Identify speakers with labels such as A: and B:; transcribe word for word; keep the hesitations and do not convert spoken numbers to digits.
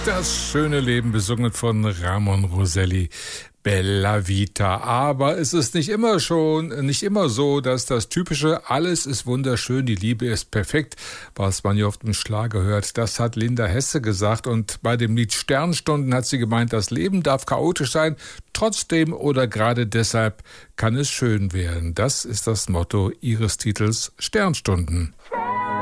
A: Das schöne Leben, besungen von Ramon Roselli. Bella Vita. Aber es ist nicht immer schon, nicht immer so, dass das typische alles ist wunderschön, die Liebe ist perfekt, was man ja oft im Schlager hört. Das hat Linda Hesse gesagt und bei dem Lied Sternstunden hat sie gemeint, das Leben darf chaotisch sein, trotzdem oder gerade deshalb kann es schön werden. Das ist das Motto ihres Titels Sternstunden.